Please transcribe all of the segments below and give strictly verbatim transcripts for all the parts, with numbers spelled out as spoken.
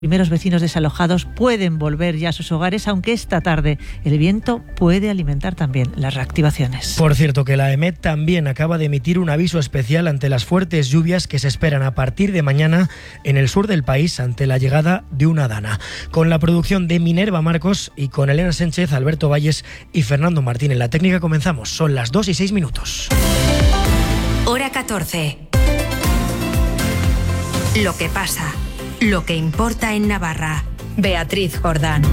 Primeros vecinos desalojados pueden volver ya a sus hogares, aunque esta tarde el viento puede alimentar también las reactivaciones. Por cierto, que la EMET también acaba de emitir un aviso especial ante las fuertes lluvias que se esperan a partir de mañana en el sur del país ante la llegada de una dana. Con la producción de Minerva Marcos y con Elena Sánchez, Alberto Valles y Fernando Martín en la técnica comenzamos. Son las dos y seis minutos. Hora catorce. Lo que pasa. Lo que importa en Navarra. Beatriz Jordán.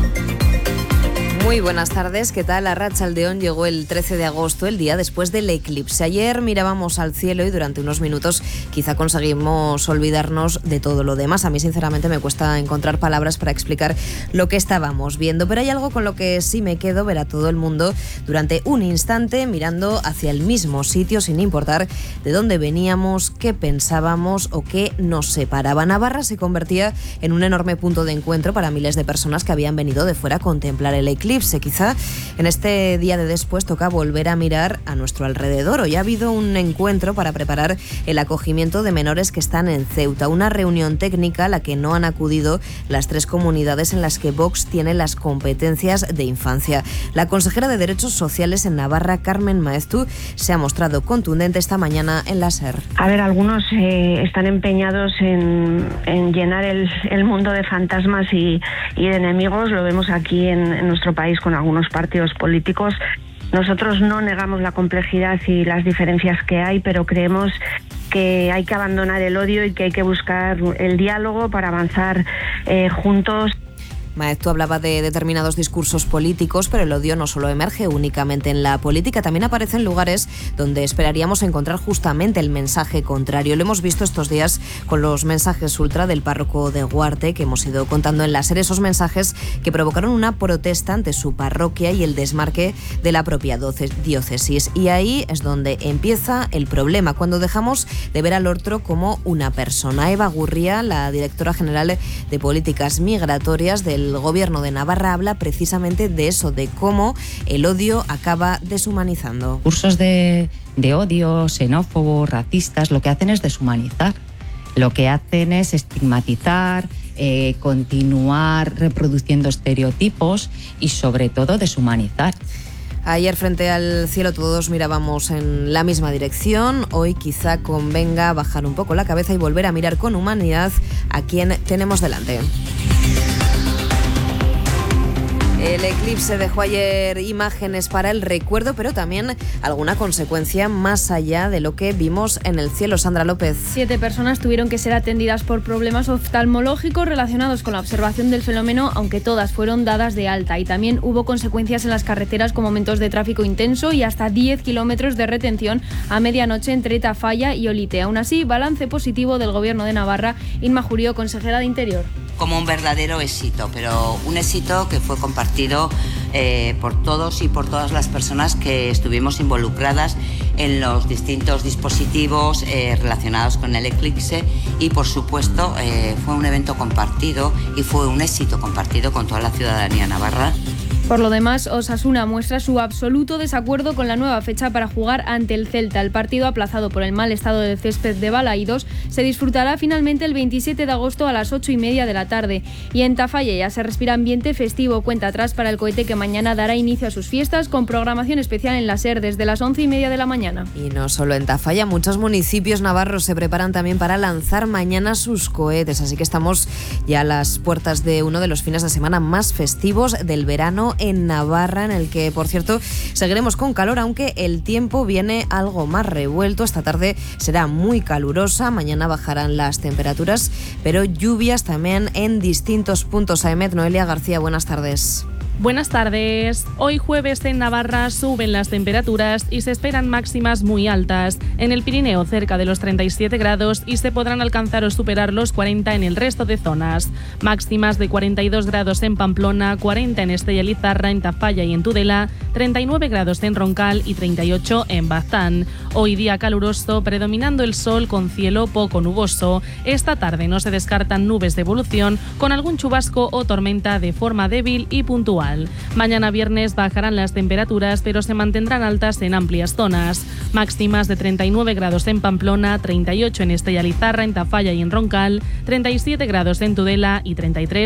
Muy buenas tardes, ¿qué tal? Arratsaldeon llegó el trece de agosto, el día después del eclipse. Ayer mirábamos al cielo y durante unos minutos quizá conseguimos olvidarnos de todo lo demás. A mí sinceramente me cuesta encontrar palabras para explicar lo que estábamos viendo, pero hay algo con lo que sí me quedo, ver a todo el mundo durante un instante mirando hacia el mismo sitio sin importar de dónde veníamos, qué pensábamos o qué nos separaba. Navarra se convertía en un enorme punto de encuentro para miles de personas que habían venido de fuera a contemplar el eclipse. Quizá en este día de después toca volver a mirar a nuestro alrededor. Hoy ha habido un encuentro para preparar el acogimiento de menores que están en Ceuta, una reunión técnica a la que no han acudido las tres comunidades en las que Vox tiene las competencias de infancia. La consejera de Derechos Sociales en Navarra, Carmen Maeztu, se ha mostrado contundente esta mañana en la SER. A ver, algunos eh, están empeñados en, en llenar el, el mundo de fantasmas y, y de enemigos. Lo vemos aquí en, en nuestro país con algunos partidos políticos. Nosotros no negamos la complejidad y las diferencias que hay, pero creemos que hay que abandonar el odio y que hay que buscar el diálogo para avanzar eh, juntos. Maeztu hablaba de determinados discursos políticos, pero el odio no solo emerge únicamente en la política, también aparece en lugares donde esperaríamos encontrar justamente el mensaje contrario. Lo hemos visto estos días con los mensajes ultra del párroco de Guarte, que hemos ido contando en la serie, esos mensajes que provocaron una protesta ante su parroquia y el desmarque de la propia diócesis. Y ahí es donde empieza el problema, cuando dejamos de ver al otro como una persona. Eva Gurría, la directora general de Políticas Migratorias del El Gobierno de Navarra, habla precisamente de eso, de cómo el odio acaba deshumanizando. Cursos de, de odio, xenófobos, racistas, lo que hacen es deshumanizar. Lo que hacen es estigmatizar, eh, continuar reproduciendo estereotipos y sobre todo deshumanizar. Ayer frente al cielo todos mirábamos en la misma dirección. Hoy quizá convenga bajar un poco la cabeza y volver a mirar con humanidad a quien tenemos delante. El eclipse dejó ayer imágenes para el recuerdo, pero también alguna consecuencia más allá de lo que vimos en el cielo. Sandra López. Siete personas tuvieron que ser atendidas por problemas oftalmológicos relacionados con la observación del fenómeno, aunque todas fueron dadas de alta. Y también hubo consecuencias en las carreteras con momentos de tráfico intenso y hasta diez kilómetros de retención a medianoche entre Tafalla y Olite. Aún así, balance positivo del Gobierno de Navarra. Inma Jurío, consejera de Interior. Como un verdadero éxito, pero un éxito que fue compartido eh, por todos y por todas las personas que estuvimos involucradas en los distintos dispositivos eh, relacionados con el eclipse y, por supuesto, eh, fue un evento compartido y fue un éxito compartido con toda la ciudadanía navarra. Por lo demás, Osasuna muestra su absoluto desacuerdo con la nueva fecha para jugar ante el Celta. El partido, aplazado por el mal estado del césped de Balaídos, se disfrutará finalmente el veintisiete de agosto a las ocho y media de la tarde. Y en Tafalla ya se respira ambiente festivo, cuenta atrás para el cohete que mañana dará inicio a sus fiestas, con programación especial en la SER desde las once y media de la mañana. Y no solo en Tafalla, muchos municipios navarros se preparan también para lanzar mañana sus cohetes, así que estamos ya a las puertas de uno de los fines de semana más festivos del verano en Navarra, en el que, por cierto, seguiremos con calor, aunque el tiempo viene algo más revuelto. Esta tarde será muy calurosa, mañana bajarán las temperaturas, pero lluvias también en distintos puntos. Aemet, Noelia García, buenas tardes. Buenas tardes. Hoy jueves en Navarra suben las temperaturas y se esperan máximas muy altas. En el Pirineo cerca de los treinta y siete grados y se podrán alcanzar o superar los cuarenta en el resto de zonas. Máximas de cuarenta y dos grados en Pamplona, cuarenta en Estella Lizarra, en Tafalla y en Tudela, treinta y nueve grados en Roncal y treinta y ocho en Baztán. Hoy día caluroso, predominando el sol con cielo poco nuboso. Esta tarde no se descartan nubes de evolución con algún chubasco o tormenta de forma débil y puntual. habitual. Mañana viernes bajarán las temperaturas, pero se mantendrán altas en amplias zonas. Máximas de treinta y nueve grados en Pamplona, treinta y ocho en Estella Lizarra, en Tafalla y en Roncal, treinta y siete grados en Tudela y treinta y tres